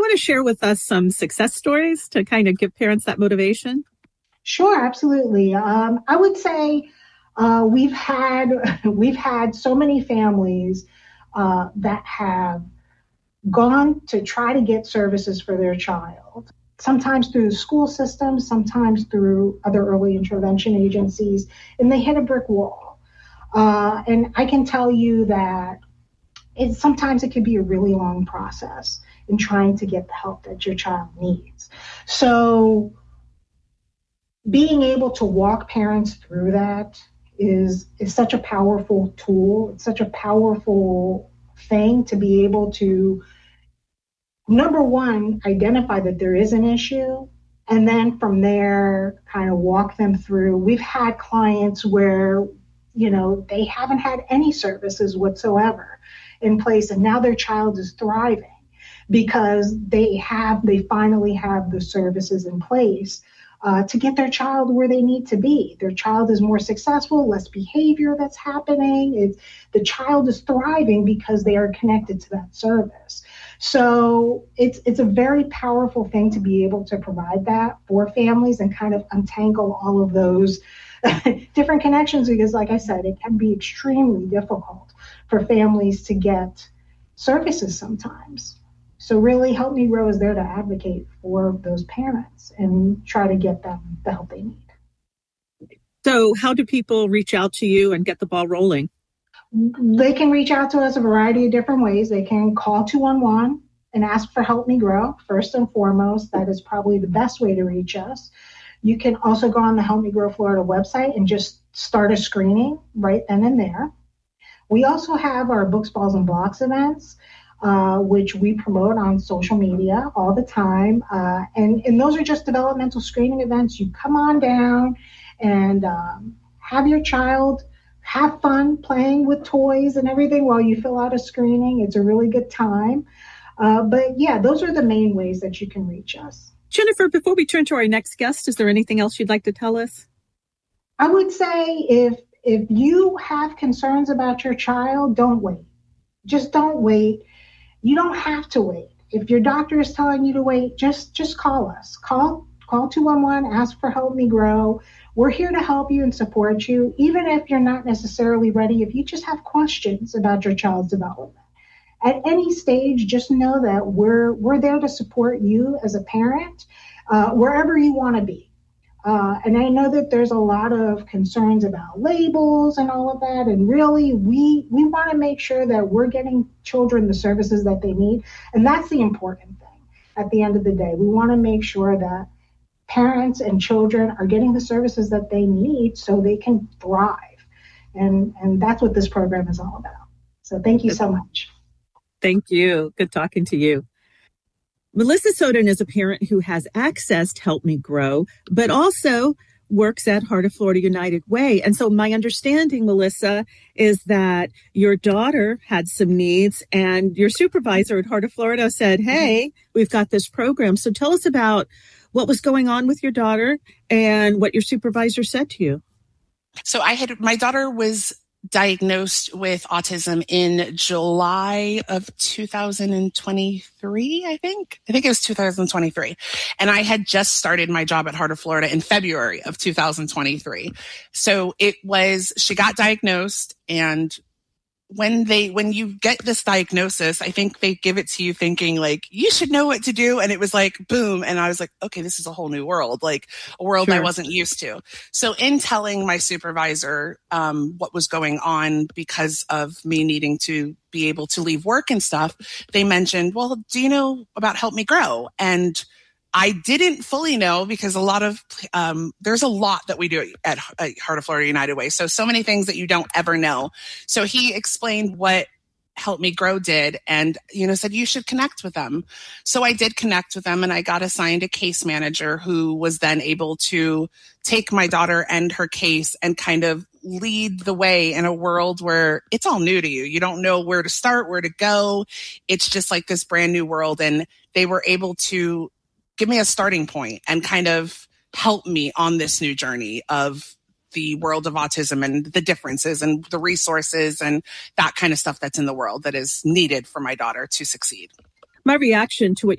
want to share with us some success stories to kind of give parents that motivation? Sure, absolutely. I would say we've had so many families that have gone to try to get services for their child, sometimes through the school system, sometimes through other early intervention agencies, and they hit a brick wall. And I can tell you that sometimes it can be a really long process in trying to get the help that your child needs. So being able to walk parents through that is such a powerful tool. It's such a powerful thing to be able to, number one, identify that there is an issue, and then from there kind of walk them through. We've had clients where, they haven't had any services whatsoever in place, and now their child is thriving because they finally have the services in place to get their child where they need to be. Their child is more successful, less behavior that's happening. The child is thriving because they are connected to that service. So it's a very powerful thing to be able to provide that for families and kind of untangle all of those different connections, because like I said, it can be extremely difficult for families to get services sometimes. So really, Help Me Grow is there to advocate for those parents and try to get them the help they need. So how do people reach out to you and get the ball rolling? They can reach out to us a variety of different ways. They can call 211 and ask for Help Me Grow. First and foremost, that is probably the best way to reach us. You can also go on the Help Me Grow Florida website and just start a screening right then and there. We also have our Books, Balls, and Blocks events, which we promote on social media all the time. And those are just developmental screening events. You come on down and have your child have fun playing with toys and everything while you fill out a screening. It's a really good time. But yeah, those are the main ways that you can reach us. Jennifer, before we turn to our next guest, is there anything else you'd like to tell us? I would say if you have concerns about your child, don't wait. Just don't wait. You don't have to wait. If your doctor is telling you to wait, just call us. Call 211, ask for Help Me Grow. We're here to help you and support you, even if you're not necessarily ready. If you just have questions about your child's development, at any stage, just know that we're there to support you as a parent, wherever you want to be. And I know that there's a lot of concerns about labels and all of that. And really, we want to make sure that we're getting children the services that they need. And that's the important thing. At the end of the day, we want to make sure that parents and children are getting the services that they need so they can thrive. And that's what this program is all about. So thank you so much. Thank you. Good talking to you. Melissa Soden is a parent who has accessed Help Me Grow, but also works at Heart of Florida United Way. And so my understanding, Melissa, is that your daughter had some needs and your supervisor at Heart of Florida said, hey, we've got this program. So tell us about what was going on with your daughter and what your supervisor said to you. So my daughter was diagnosed with autism in July of 2023, I think it was 2023. And I had just started my job at Heart of Florida in February of 2023. So she got diagnosed, and when you get this diagnosis, I think they give it to you thinking like, you should know what to do. And it was like, boom. And I was like, okay, this is a whole new world, like a world I wasn't used to. So in telling my supervisor, what was going on because of me needing to be able to leave work and stuff, they mentioned, well, do you know about Help Me Grow? And I didn't fully know because there's a lot that we do at Heart of Florida United Way. So many things that you don't ever know. So he explained what Help Me Grow did and, said you should connect with them. So I did connect with them and I got assigned a case manager who was then able to take my daughter and her case and kind of lead the way in a world where it's all new to you. You don't know where to start, where to go. It's just like this brand new world. And they were able to give me a starting point and kind of help me on this new journey of the world of autism and the differences and the resources and that kind of stuff that's in the world that is needed for my daughter to succeed. My reaction to what